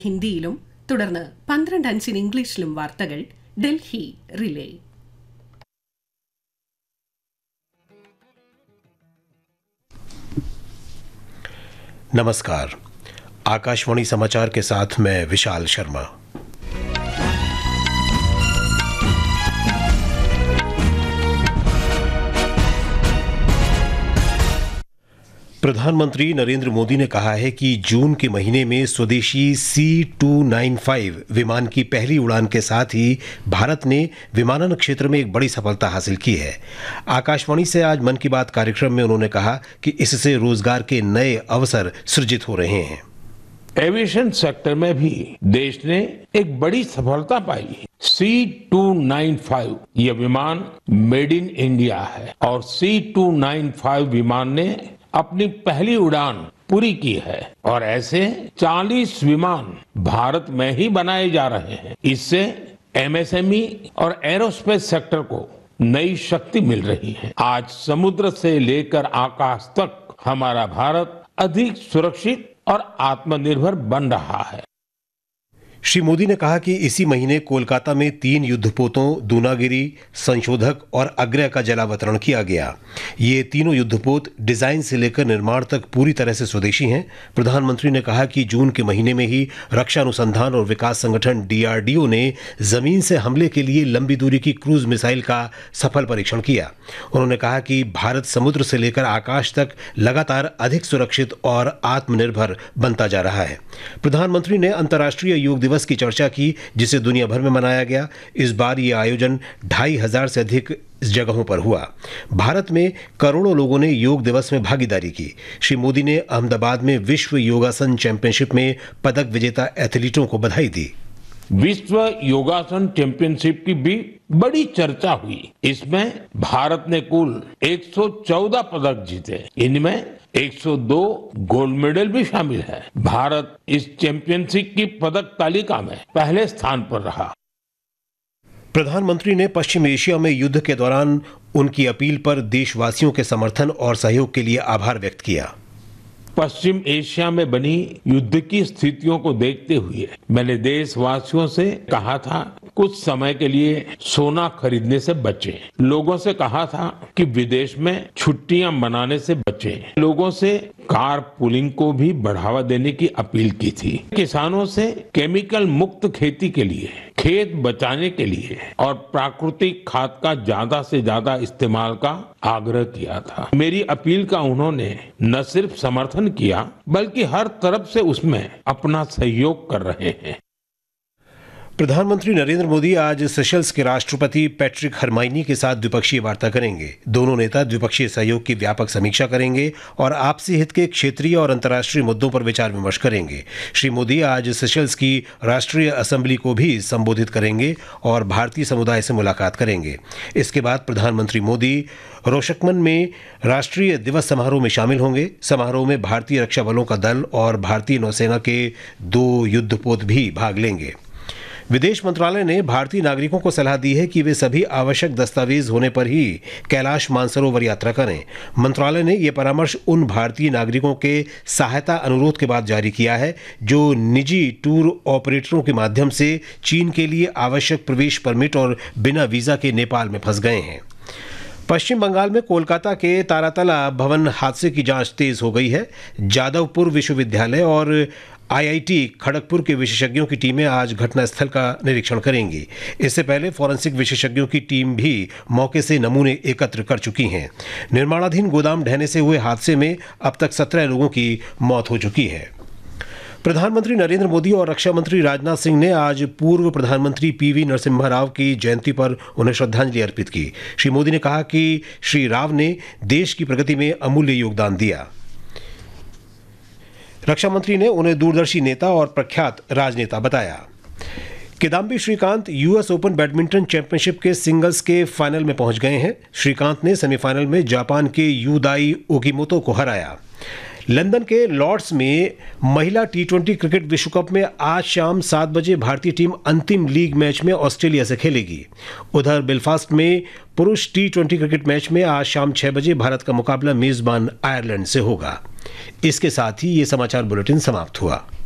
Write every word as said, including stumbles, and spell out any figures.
ഹിന്ദിയിലും തുടർന്ന് പന്ത്രണ്ട് അഞ്ചിന് ഇംഗ്ലീഷിലും വാർത്തകൾ ഡൽഹി റിലേ. नमस्कार, आकाशवाणी समाचार के साथ मैं विशाल शर्मा। प्रधानमंत्री नरेंद्र मोदी ने कहा है कि जून के महीने में स्वदेशी सी टू नाइन फाइव विमान की पहली उड़ान के साथ ही भारत ने विमानन क्षेत्र में एक बड़ी सफलता हासिल की है। आकाशवाणी से आज मन की बात कार्यक्रम में उन्होंने कहा कि इससे रोजगार के नए अवसर सृजित हो रहे हैं। एविएशन सेक्टर में भी देश ने एक बड़ी सफलता पाई। सी टू नाइन फाइव यह विमान मेड इन इंडिया है और सी टू नाइन फाइव विमान ने अपनी पहली उड़ान पूरी की है और ऐसे चालीस विमान भारत में ही बनाए जा रहे हैं। इससे एमएसएमई और एरोस्पेस सेक्टर को नई शक्ति मिल रही है। आज समुद्र से लेकर आकाश तक हमारा भारत अधिक सुरक्षित और आत्मनिर्भर बन रहा है। श्री मोदी ने कहा कि इसी महीने कोलकाता में तीन युद्धपोतों दूनागिरी, संशोधक और अग्रय का जलावतरण किया गया। ये तीनों युद्धपोत डिजाइन से लेकर निर्माण तक पूरी तरह से स्वदेशी हैं। प्रधानमंत्री ने कहा कि जून के महीने में ही रक्षा अनुसंधान और विकास संगठन डीआरडीओ ने जमीन से हमले के लिए लंबी दूरी की क्रूज मिसाइल का सफल परीक्षण किया। उन्होंने कहा कि भारत समुद्र से लेकर आकाश तक लगातार अधिक सुरक्षित और आत्मनिर्भर बनता जा रहा है। प्रधानमंत्री ने अंतर्राष्ट्रीय योग दिवस की चर्चा की, जिसे दुनिया भर में मनाया गया। इस बार ये आयोजन ढाई हजार से अधिक जगहों पर हुआ। भारत में करोड़ों लोगों ने योग दिवस में भागीदारी की। श्री मोदी ने अहमदाबाद में विश्व योगासन चैंपियनशिप में पदक विजेता एथलीटों को बधाई दी। विश्व योगासन चैंपियनशिप की भी बड़ी चर्चा हुई। इसमें भारत ने कुल एक सौ चौदह पदक जीते। इनमें एक सौ दो गोल्ड मेडल भी शामिल है। भारत इस चैंपियनशिप की पदक तालिका में पहले स्थान पर रहा। प्रधानमंत्री ने पश्चिम एशिया में युद्ध के दौरान उनकी अपील पर देशवासियों के समर्थन और सहयोग के लिए आभार व्यक्त किया। पश्चिम एशिया में बनी युद्ध की स्थितियों को देखते हुए मैंने देशवासियों से कहा था कुछ समय के लिए सोना खरीदने से बचें। लोगों से कहा था कि विदेश में छुट्टियां मनाने से बचें। लोगों से कार पुलिंग को भी बढ़ावा देने की अपील की थी। किसानों से केमिकल मुक्त खेती के लिए, खेत बचाने के लिए और प्राकृतिक खाद का ज्यादा से ज्यादा इस्तेमाल का आग्रह किया था। मेरी अपील का उन्होंने न सिर्फ समर्थन किया बल्कि हर तरफ से उसमें अपना सहयोग कर रहे हैं। प्रधानमंत्री नरेंद्र मोदी आज सेशल्स के राष्ट्रपति पैट्रिक हरमाइनी के साथ द्विपक्षीय वार्ता करेंगे। दोनों नेता द्विपक्षीय सहयोग की व्यापक समीक्षा करेंगे और आपसी हित के क्षेत्रीय और अंतर्राष्ट्रीय मुद्दों पर विचार विमर्श करेंगे। श्री मोदी आज सेशल्स की राष्ट्रीय असेंबली को भी संबोधित करेंगे और भारतीय समुदाय से मुलाकात करेंगे। इसके बाद प्रधानमंत्री मोदी रोशकमन में राष्ट्रीय दिवस समारोह में शामिल होंगे। समारोह में भारतीय रक्षा बलों का दल और भारतीय नौसेना के दो युद्धपोत भी भाग लेंगे। विदेश मंत्रालय ने भारतीय नागरिकों को सलाह दी है कि वे सभी आवश्यक दस्तावेज होने पर ही कैलाश मानसरोवर यात्रा करें। मंत्रालय ने यह परामर्श उन भारतीय नागरिकों के सहायता अनुरोध के बाद जारी किया है जो निजी टूर ऑपरेटरों के माध्यम से चीन के लिए आवश्यक प्रवेश परमिट और बिना वीजा के नेपाल में फंस गए हैं। पश्चिम बंगाल में कोलकाता के तारातला भवन हादसे की जांच तेज हो गई है। जादवपुर विश्वविद्यालय और आईआईटी खड़गपुर के विशेषज्ञों की टीमें आज घटनास्थल का निरीक्षण करेंगी। इससे पहले फॉरेंसिक विशेषज्ञों की टीम भी मौके से नमूने एकत्र कर चुकी हैं। निर्माणाधीन गोदाम ढहने से हुए हादसे में अब तक सत्रह लोगों की मौत हो चुकी है। प्रधानमंत्री नरेंद्र मोदी और रक्षा मंत्री राजनाथ सिंह ने आज पूर्व प्रधानमंत्री पीवी नरसिम्हा राव की जयंती पर उन्हें श्रद्धांजलि अर्पित की। श्री मोदी ने कहा कि श्री राव ने देश की प्रगति में अमूल्य योगदान दिया। रक्षा मंत्री ने उन्हें दूरदर्शी नेता और प्रख्यात राजनेता बताया। Kidambi Shrikant US open badminton championship के सिंगल्स के फाइनल में पहुंच गए हैं। श्रीकांत ने सेमीफाइनल में जापान के यूदाई ओगिमोतो को हराया। लंदन के लॉर्ड्स में महिला टी ट्वेंटी क्रिकेट विश्व कप में आज शाम सात बजे भारतीय टीम अंतिम लीग मैच में ऑस्ट्रेलिया से खेलेगी। उधर बेलफास्ट में पुरुष टी ट्वेंटी क्रिकेट मैच में आज शाम छह बजे भारत का मुकाबला मेजबान आयरलैंड से होगा। इसके साथ ही ये समाचार बुलेटिन समाप्त हुआ।